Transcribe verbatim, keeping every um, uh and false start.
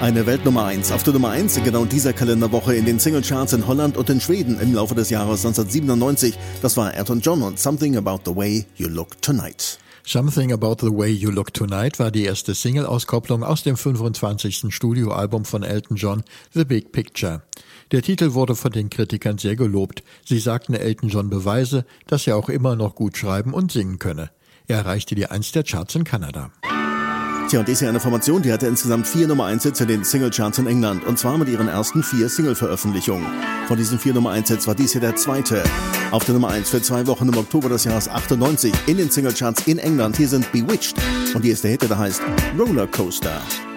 Eine Weltnummer eins auf der Nummer eins in genau dieser Kalenderwoche in den Singlecharts in Holland und in Schweden im Laufe des Jahres neunzehnhundertsiebenundneunzig. Das war Elton John und Something About the Way You Look Tonight. Something About the Way You Look Tonight war die erste Single-Auskopplung aus dem fünfundzwanzigsten Studioalbum von Elton John, The Big Picture. Der Titel wurde von den Kritikern sehr gelobt. Sie sagten, Elton John beweise, dass er auch immer noch gut schreiben und singen könne. Er erreichte die Eins der Charts in Kanada. Tja, und dies ist ja eine Formation, die hatte insgesamt vier Nummer eins Hits in den Singlecharts in England. Und zwar mit ihren ersten vier Single-Veröffentlichungen. Von diesen vier Nummer eins Hits war dies hier der zweite. Auf der Nummer eins für zwei Wochen im Oktober des Jahres achtundneunzig in den Singlecharts in England. Hier sind Bewitched. Und hier ist der Hit, der heißt Roller Coaster.